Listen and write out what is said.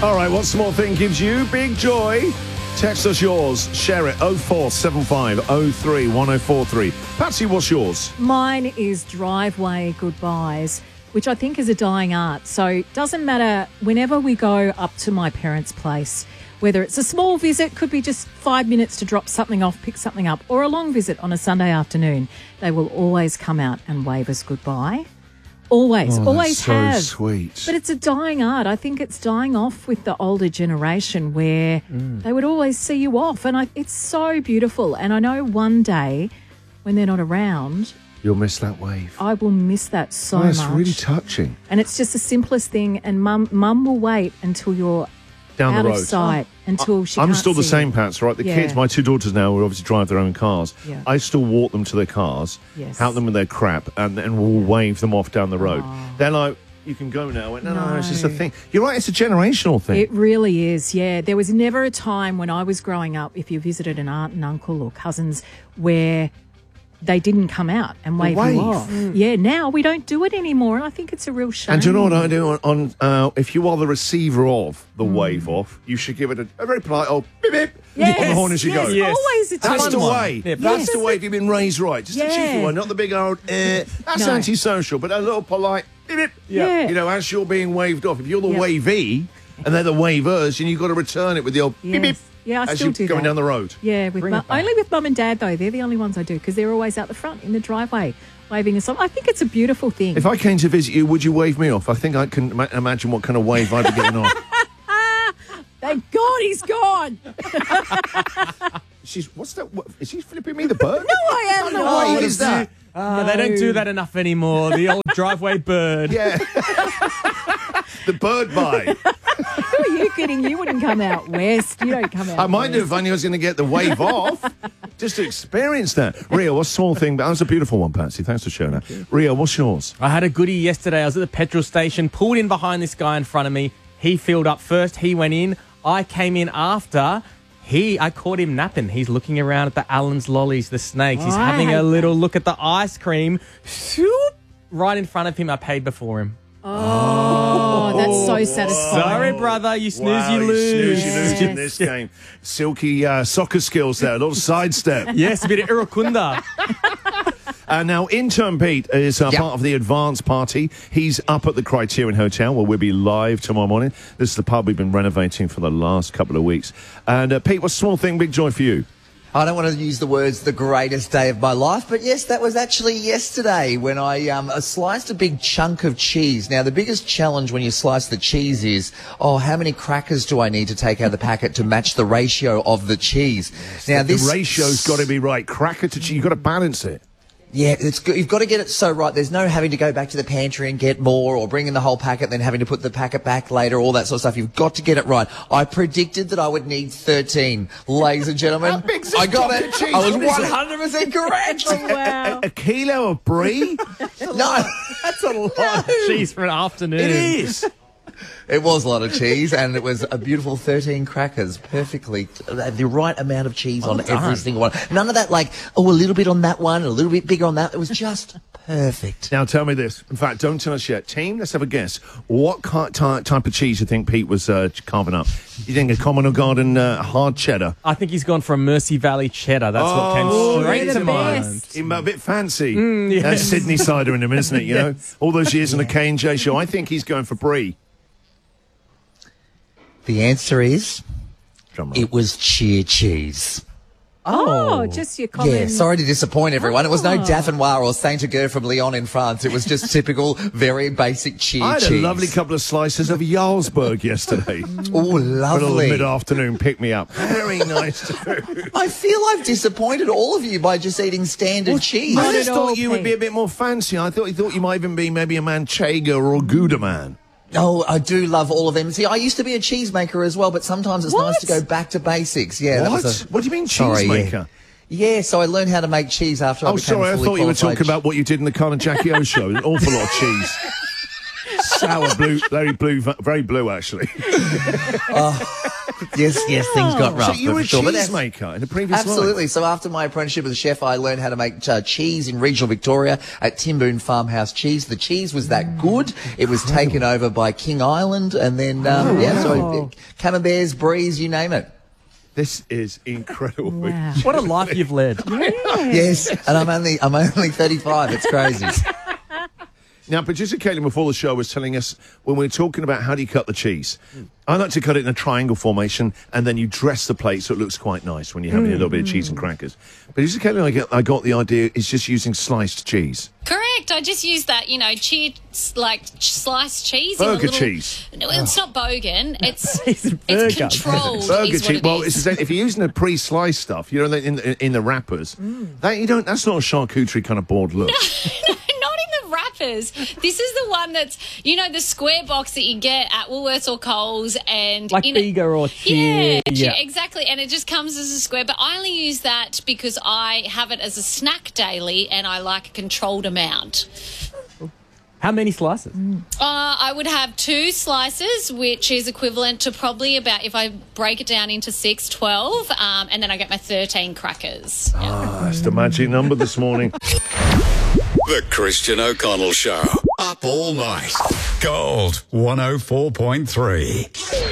All right, what small thing gives you big joy? Text us yours. Share it. 0475 03 1043. Patsy, what's yours? Mine is driveway goodbyes, which I think is a dying art. So it doesn't matter whenever we go up to my parents' place, whether it's a small visit, could be just 5 minutes to drop something off, pick something up, or a long visit on a Sunday afternoon, they will always come out and wave us goodbye. Always, always that's have. so sweet. But it's a dying art. I think it's dying off with the older generation where they would always see you off. And it's so beautiful. And I know one day when they're not around, You'll miss that wave. I will miss that so Oh, much. that's really touching. And it's just the simplest thing. And mum will wait until you're Down out the of road. sight, until she I'm can't still the see same, you. Pats, right? The Yeah. kids, my two daughters now, will obviously drive their own cars. Yeah. I still walk them to their cars, Yes. help them with their crap, and then we'll wave them off down the road. Oh. They're like, you can go now. I went, no, it's just a No. thing. You're right, it's a generational thing. It really is, yeah. There was never a time when I was growing up, if you visited an aunt and uncle or cousins, where they didn't come out and wave wave. you off. Yeah, now we don't do it anymore, and I think it's a real shame. And do you know what I do on if you are the receiver of the wave off, you should give it a very polite old beep beep Yes, on the horn as you yes, go. Yes. always it's That's fun the one. way. Yeah, That's the way if you've been raised right. Just a cheeky Yeah. one, not the big old, that's No. antisocial, but a little polite beep beep. Yeah. You know, as you're being waved off. If you're the Yep. wavee and they're the wavers, and you've got to return it with the old beep beep. Yes. Yeah, I as still you're do going that. down the road. Yeah, with Bring it back. only with mum and dad, though. They're the only ones I do because they're always out the front in the driveway waving us off. I think it's a beautiful thing. If I came to visit you, would you wave me off? I think I can imagine what kind of wave I'd be getting off. Thank God he's gone. What's that? Is she flipping me the bird? No, I am not. What is that? They don't do that enough anymore. The old driveway bird. Yeah. The bird bite. Who are you kidding? You wouldn't come out west. You don't come out I might do west. if I knew I was going to get the wave off. Just to experience that. Rio, what's a small thing? That was a beautiful one, Patsy. Thanks for sharing that. Rio, what's yours? I had a goodie yesterday. I was at the petrol station, pulled in behind this guy in front of me. He filled up first. He went in. I came in after. I caught him napping. He's looking around at the Allen's lollies, the snakes. He's Oh, I having hate a little look at the ice cream. Shoop, right in front of him. I paid before him. Oh, that's so satisfying. Sorry, brother. You snooze, you Wow, lose. snooze, you lose in this game. Silky soccer skills there. A little sidestep. Yes, a bit of irukunda. Now, intern Pete is part of the advance party. He's up at the Criterion Hotel where we'll be live tomorrow morning. This is the pub we've been renovating for the last couple of weeks. And Pete, what's a small thing, big joy for you? I don't want to use the words the greatest day of my life, but yes, that was actually yesterday when I sliced a big chunk of cheese. Now, the biggest challenge when you slice the cheese is, how many crackers do I need to take out of the packet to match the ratio of the cheese? Now, The ratio's got to be right. Cracker to cheese, you've got to balance it. Yeah, it's good. You've got to get it so right. There's no having to go back to the pantry and get more or bring in the whole packet, then having to put the packet back later, all that sort of stuff. You've got to get it right. I predicted that I would need 13. Ladies and gentlemen, How big's this I got block it. of cheese? I was What is it? 100% correct. Wow. A kilo of brie? No, That's a lot of cheese for an afternoon. It is. it was a lot of cheese, and it was a beautiful 13 crackers, perfectly the right amount of cheese on every done. single one. None of that like, a little bit on that one, a little bit bigger on that. It was just perfect. Now, tell me this. In fact, don't tell us yet. Team, let's have a guess. What type of cheese you think Pete was carving up? You think a common or garden hard cheddar? I think he's gone for a Mercy Valley cheddar. That's what came straight they're to the mind. best. A bit fancy. yes. That's Sydney cider in him, isn't it? You know, Yes. all those years on the K&J show. I think he's going for brie. The answer is, Drum roll. it was cheer cheese. Oh, just your common. Yeah, sorry to disappoint everyone. It was no Oh. Dauphinoise or Saint-Agur from Lyon in France. It was just typical, very basic cheer I had cheese. a lovely couple of slices of Jarlsberg yesterday. Oh, A little lovely. mid-afternoon pick-me-up. Very nice to do. I feel I've disappointed all of you by just eating standard cheese. I Not just at thought all, you would Pete. be a bit more fancy. I thought you might even be maybe a Manchego or a Gouda man. Oh, I do love all of them. See, I used to be a cheesemaker as well, but sometimes it's nice to go back to basics. Yeah, What? that was What do you mean Sorry, cheesemaker? Yeah, so I learned how to make cheese after I Oh, became sorry, I fully thought you were qualified talking about what you did in the Carl and Jackie O show. An awful lot of cheese. Sour blue, very blue, actually. Yes, things got rough. So you were a for sure, but that's- cheesemaker in a previous Absolutely. life? So after my apprenticeship as a chef, I learned how to make cheese in regional Victoria at Timboon Farmhouse Cheese. The cheese was that good. It was taken over by King Island, and then so Camemberts, Bries, you name it. This is incredible. Wow. What a life you've led. Yes, and I'm only 35. It's crazy. Now, producer Caitlin before the show was telling us when we were talking about how do you cut the cheese. I like to cut it in a triangle formation, and then you dress the plate so it looks quite nice when you're having a little bit of cheese and crackers. Producer Caitlin, I got the idea, is just using sliced cheese. Correct. I just use that, sliced cheese. Burger cheese. No, it's not bogan. It's burger. controlled. Burger is what cheese. it Well, is. if you're using the pre-sliced stuff, in the wrappers, that's not a charcuterie kind of board look. Not in the wrappers. This is the one that's, the square box that you get at Woolworths or Coles, and Like Bega or Cheer. Yeah, exactly. And it just comes as a square. But I only use that because I have it as a snack daily, and I like a controlled amount. How many slices? I would have 2 slices, which is equivalent to probably about, if I break it down into 6, 12, and then I get my 13 crackers. That's the magic number this morning. The Christian O'Connell Show. Up all night. Gold 104.3.